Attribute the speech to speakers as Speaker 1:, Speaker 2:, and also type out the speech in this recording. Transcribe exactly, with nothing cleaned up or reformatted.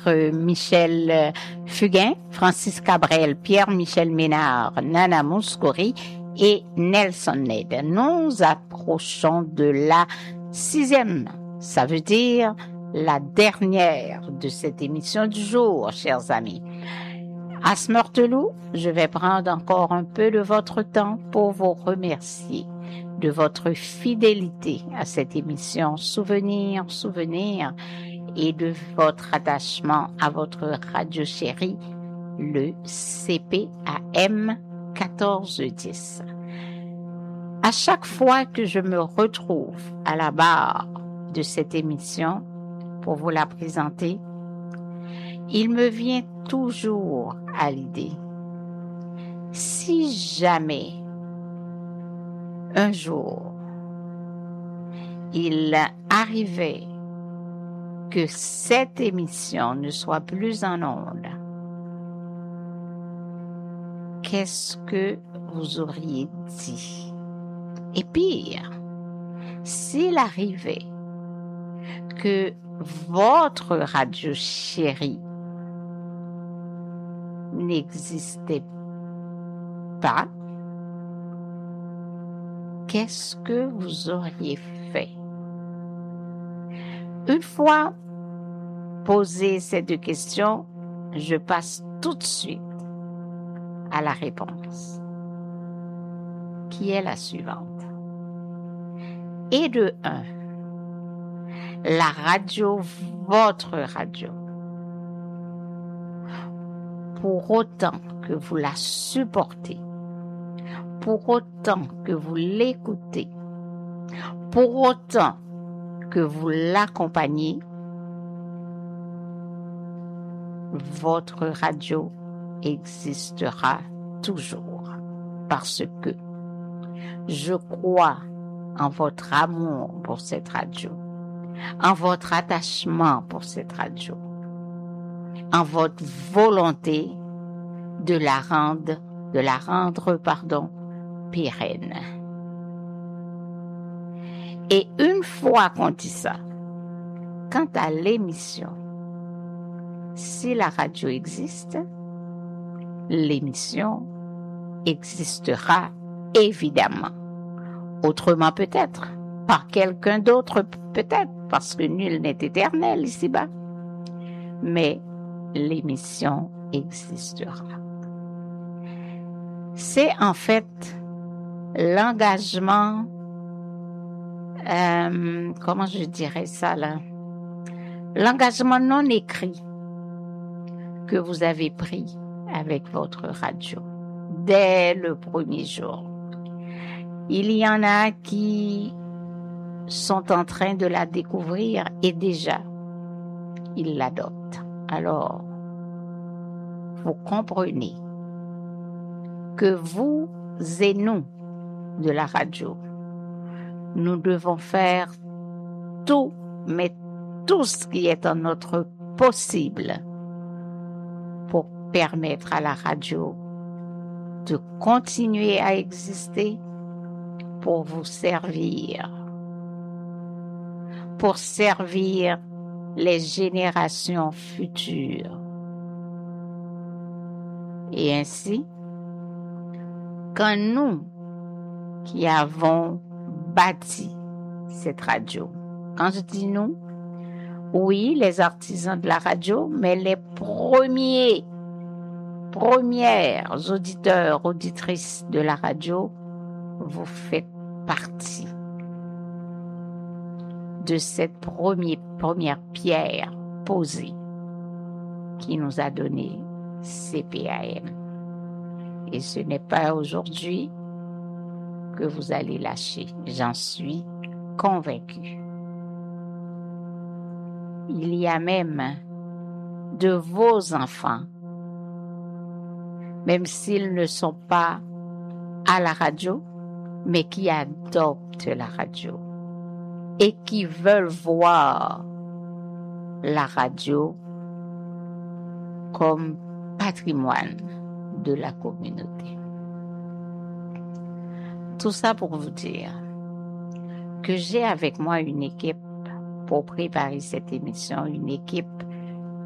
Speaker 1: Maître Michel Fugain, Francis Cabrel, Pierre-Michel Ménard, Nana Mouskouri et Nelson Ned. Nous approchons de la sixième, ça veut dire la dernière de cette émission du jour, chers amis. À ce Meurtelou, je vais prendre encore un peu de votre temps pour vous remercier de votre fidélité à cette émission Souvenir, Souvenir et de votre attachement à votre radio chérie, le C P A M quatorze dix. À chaque fois que je me retrouve à la barre de cette émission pour vous la présenter, il me vient toujours à l'idée, si jamais un jour il arrivait que cette émission ne soit plus en ondes, qu'est-ce que vous auriez dit? Et pire, s'il arrivait que votre radio chérie n'existait pas, qu'est-ce que vous auriez fait? Une fois posées ces deux questions, je passe tout de suite à la réponse, qui est la suivante. Et de un, la radio, votre radio, pour autant que vous la supportez, pour autant que vous l'écoutez, pour autant que vous l'accompagnez, votre radio existera toujours parce que je crois en votre amour pour cette radio, en votre attachement pour cette radio, en votre volonté de la rendre, de la rendre, pardon, pérenne. Et une fois qu'on dit ça, quant à l'émission, si la radio existe, l'émission existera évidemment. Autrement peut-être, par quelqu'un d'autre peut-être, parce que nul n'est éternel ici-bas. Mais l'émission existera. C'est en fait l'engagement, euh, comment je dirais ça là, l'engagement non écrit que vous avez pris avec votre radio dès le premier jour. Il y en a qui sont en train de la découvrir et déjà, ils l'adoptent. Alors, vous comprenez que vous et nous de la radio, nous devons faire tout, mais tout ce qui est en notre possible pour permettre à la radio de continuer à exister, pour vous servir, pour servir les générations futures. Et ainsi, quand nous qui avons bâti cette radio, quand je dis nous, oui, les artisans de la radio, mais les premiers, premières auditeurs, auditrices de la radio, vous faites partie de cette première, première pierre posée qui nous a donné C P A M. Et ce n'est pas aujourd'hui que vous allez lâcher, j'en suis convaincue. Il y a même de vos enfants, même s'ils ne sont pas à la radio, mais qui adoptent la radio et qui veulent voir la radio comme patrimoine de la communauté. Tout ça pour vous dire que j'ai avec moi une équipe pour préparer cette émission, une équipe